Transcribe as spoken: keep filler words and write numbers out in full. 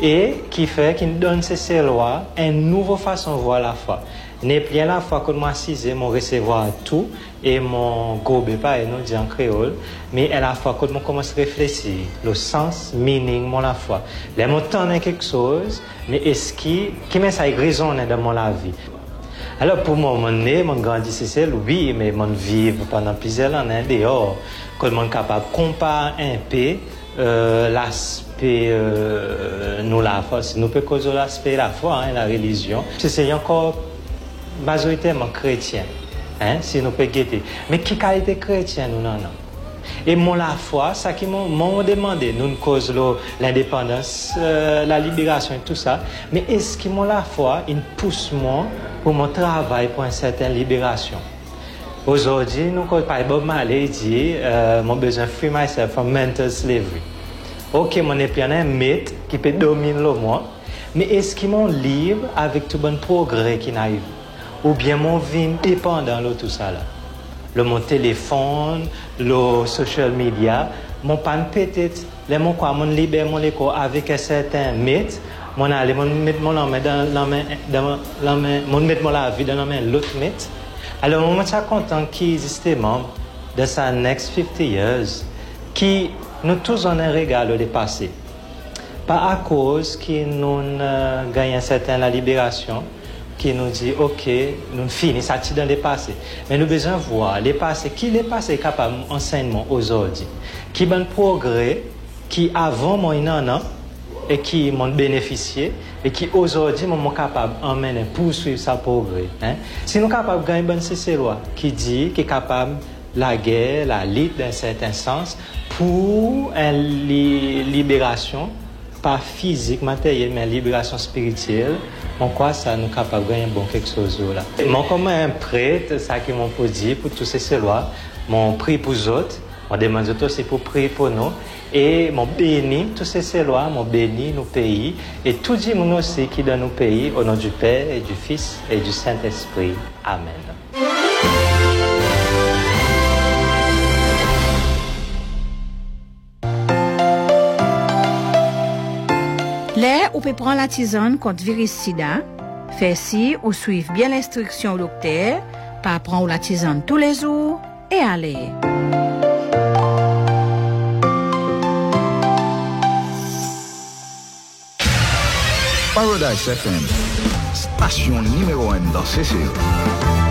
et qui fait, qui nous donne ces lois, une nouvelle façon de voir la foi. N'est plus la foi que moi assisé, mon recevoir tout et mon gobe pas et nous dit en créole, mais elle la foi que moi commence à réfléchir, le sens, meaning, mon la foi. Les mots tendent quelque chose, mais est-ce qui, qui met ça résonne dans mon la vie? Alors pour moi, mon né, mon grandi, c'est oui, mais mon vivre pendant plusieurs années dehors, que mon capable de comparer un peu euh, l'aspect euh, nous la foi, si nous peut causer l'aspect la foi, hein, la religion, c'est encore majoritairement chrétien, hein, si nous peut guetter. Mais qui qualité chrétien nous non non. Et mon la foi, ça qui m'ont demandé, nous cause l'indépendance, euh, la libération et tout ça. Mais est-ce que mon la foi, il pousse moi pour mon travail pour une certaine libération? Aujourd'hui, nous cause par Bob Marley dit, euh, mon besoin free myself from mental slavery. Ok, mon épion un mythe qui peut dominer le moi, mais est-ce qu'il m'ont libre avec tout bon progrès qui n'arrive? Ou bien mon vie dépendant de tout ça là? Le mon téléphone, le social media, mon pan peut-être, les mon quoi, mon libère mon écho avec un certain mythe, mon aller, mon mettre mon main dans la main, dans la main, mon mettre la vie dans la main l'autre mythe. Alors, moi, je suis content qu'il existe des membres de sa next fifty years qui nous tous en un régal de passé. Pas à cause qu'ils nous euh, gagnent un certain la libération, qui nous dit, OK, nous finissons ça dans les passés. Mais nous avons besoin de voir les passés, qui les passés capable d'enseignement aujourd'hui, qui bon progrès, qui avant moi non non et qui m'ont bénéficié et qui aujourd'hui m'ont capable d'emmener poursuivre sa progrès. Hein? Si nous sommes capables de gagner une C C loi qui dit qui est capable la guerre, la lutte d'un certain sens pour une li- libération, pas physique, matérielle, mais une libération spirituelle. En quoi ça nous capable de gagner bon quelque chose là. Moi comme un prêtre, ça qui m'ont dit pour tous ces lois, mon prie pour les autres, on demande aux autres aussi pour prier pour nous et mon béni tous ces lois, mon béni nos pays et tout le monde aussi qui dans nos pays au nom du Père et du Fils et du Saint-Esprit. Amen. Là, on peut prendre la tisane contre virus sida. Fait si ou suivre bien l'instruction au docteur, pas prendre la tisane tous les jours et aller. Paradise F M, station numéro un dans C C E.